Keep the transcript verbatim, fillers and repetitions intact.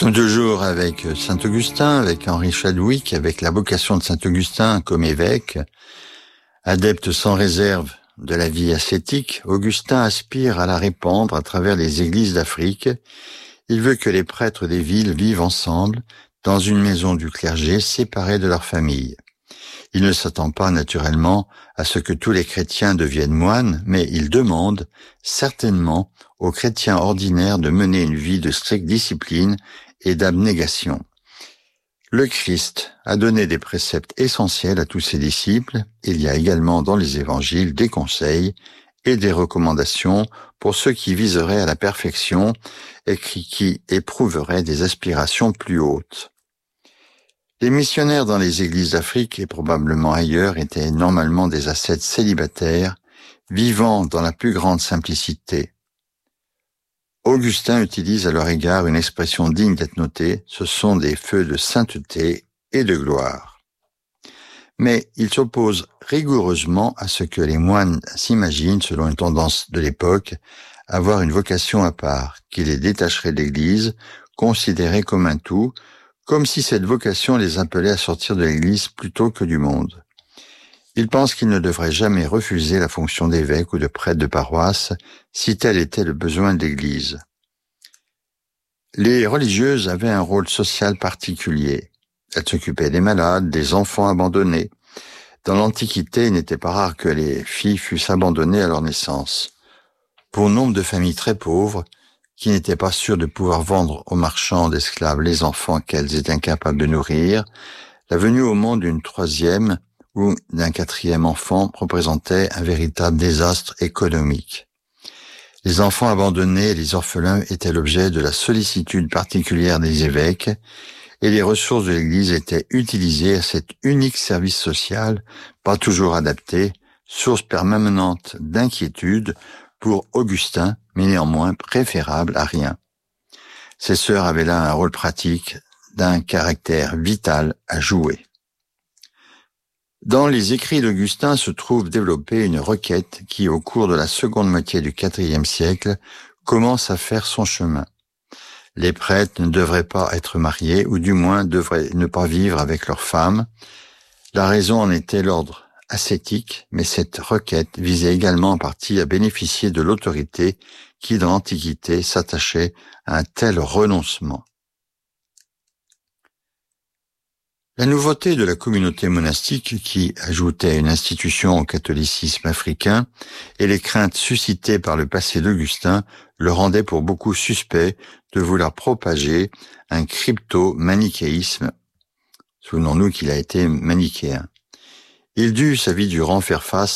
sommes toujours avec saint Augustin, avec Henri Chadwick, avec la vocation de saint Augustin comme évêque. Adepte sans réserve de la vie ascétique, Augustin aspire à la répandre à travers les églises d'Afrique. Il veut que les prêtres des villes vivent ensemble dans une maison du clergé séparée de leur famille. Il ne s'attend pas naturellement à ce que tous les chrétiens deviennent moines, mais il demande certainement aux chrétiens ordinaires de mener une vie de stricte discipline et d'abnégation. Le Christ a donné des préceptes essentiels à tous ses disciples. Il y a également dans les évangiles des conseils et des recommandations pour ceux qui viseraient à la perfection et qui éprouveraient des aspirations plus hautes. Les missionnaires dans les églises d'Afrique et probablement ailleurs étaient normalement des ascètes célibataires, vivant dans la plus grande simplicité. Augustin utilise à leur égard une expression digne d'être notée, ce sont des feux de sainteté et de gloire. Mais il s'oppose rigoureusement à ce que les moines s'imaginent, selon une tendance de l'époque, avoir une vocation à part, qui les détacherait de l'Église, considérée comme un tout, comme si cette vocation les appelait à sortir de l'Église plutôt que du monde. Il pense qu'ils ne devraient jamais refuser la fonction d'évêque ou de prêtre de paroisse, si tel était le besoin de l'Église. Les religieuses avaient un rôle social particulier. Elles s'occupaient des malades, des enfants abandonnés. Dans l'Antiquité, il n'était pas rare que les filles fussent abandonnées à leur naissance. Pour nombre de familles très pauvres, qui n'étaient pas sûres de pouvoir vendre aux marchands d'esclaves les enfants qu'elles étaient incapables de nourrir, la venue au monde d'une troisième ou d'un quatrième enfant représentait un véritable désastre économique. Les enfants abandonnés et les orphelins étaient l'objet de la sollicitude particulière des évêques, et les ressources de l'Église étaient utilisées à cet unique service social, pas toujours adapté, source permanente d'inquiétude pour Augustin, mais néanmoins préférable à rien. Ces sœurs avaient là un rôle pratique d'un caractère vital à jouer. Dans les écrits d'Augustin se trouve développée une requête qui, au cours de la seconde moitié du quatrième siècle, commence à faire son chemin. Les prêtres ne devraient pas être mariés, ou du moins devraient ne pas vivre avec leurs femmes. La raison en était l'ordre ascétique, mais cette requête visait également en partie à bénéficier de l'autorité qui, dans l'Antiquité, s'attachait à un tel renoncement. La nouveauté de la communauté monastique, qui ajoutait une institution au catholicisme africain, et les craintes suscitées par le passé d'Augustin le rendaient pour beaucoup suspect de vouloir propager un crypto-manichéisme. Souvenons-nous qu'il a été manichéen. Il dut, sa vie durant, faire face